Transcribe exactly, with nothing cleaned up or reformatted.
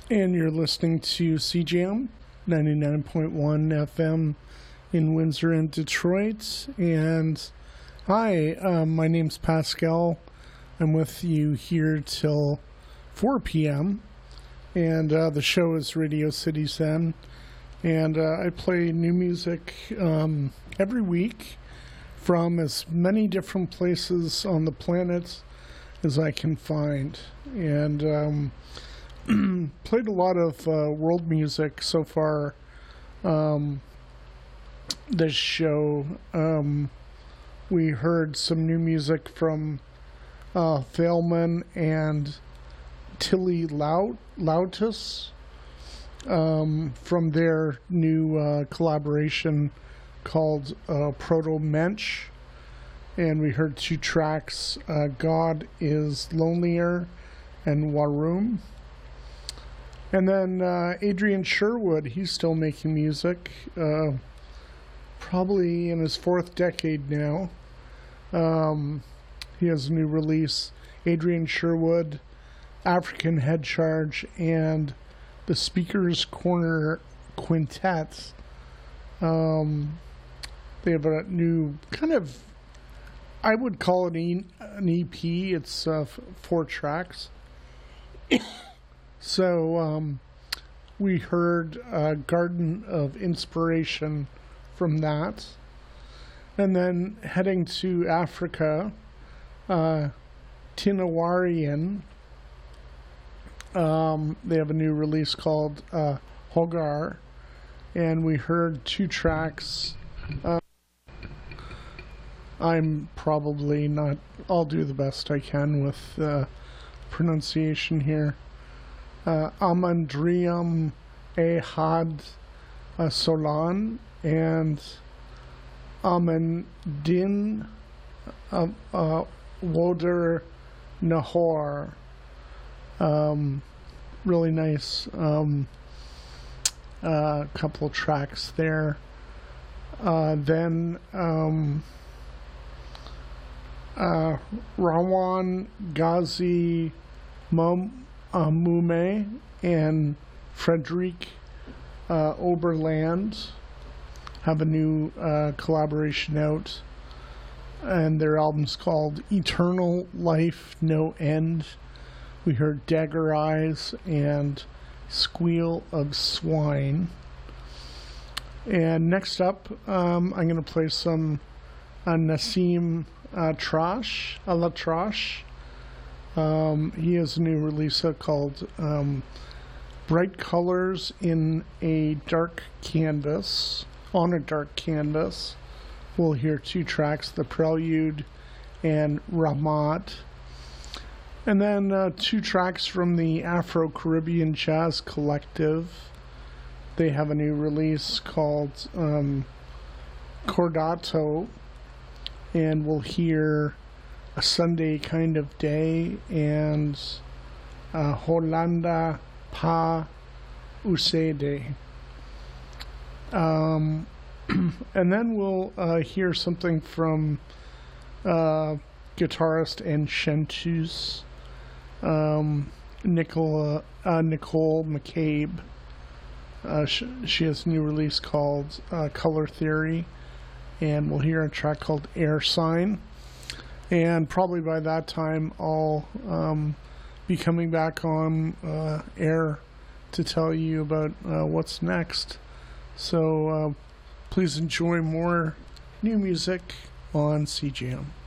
And you're listening to C J M ninety-nine point one F M in Windsor and Detroit. And hi, um, my name's Pascal. I'm with you here till four p.m. And uh, the show is Radio City Zen. And uh, I play new music um, every week from as many different places on the planet as I can find. And um, played a lot of uh, world music so far um, this show. Um, we heard some new music from uh, Thalman and Tilly Laut- Lautus um, from their new uh, collaboration called uh, Proto Mensch. And we heard two tracks, uh, God is Lonelier and Warum. And then uh, Adrian Sherwood, he's still making music, uh, probably in his fourth decade now. Um, he has a new release, Adrian Sherwood, African Head Charge, and the Speaker's Corner Quintet. Um, they have a new kind of, I would call it an E P. It's uh, f- four tracks. So um, we heard uh, Garden of Inspiration from that. And then heading to Africa, uh, Tinawarian, um, they have a new release called uh, Hogar. And we heard two tracks. Uh, I'm probably not, I'll do the best I can with uh, pronunciation here. Uh, Amandrium Ehad uh, Solan and Amandin uh, uh, Woder Nahor. Um, really nice um, uh, couple tracks there. Uh, then um, uh, Rawan Ghazi Mum. Uh, Mume and Frederic uh, Oberland have a new uh, collaboration out, and their album's called Eternal Life No End. We heard Dagger Eyes and Squeal of Swine. And next up, um, I'm going to play some uh, Nassim uh, Trash, a la Trash. Um, he has a new release called um, Bright Colors in a Dark Canvas, on a Dark Canvas. We'll hear two tracks, The Prelude and Ramat. And then uh, two tracks from the Afro-Caribbean Jazz Collective. They have a new release called um, Cordato, and we'll hear A Sunday Kind of Day and uh, Holanda Pa Usede. Um, and then we'll uh, hear something from uh, guitarist and chanteuse um, Nicola, uh, Nicole McCabe. Uh, sh- she has a new release called uh, Color Theory, and we'll hear a track called Air Sign. And probably by that time, I'll um, be coming back on uh, air to tell you about uh, what's next. So uh, please enjoy more new music on C J M.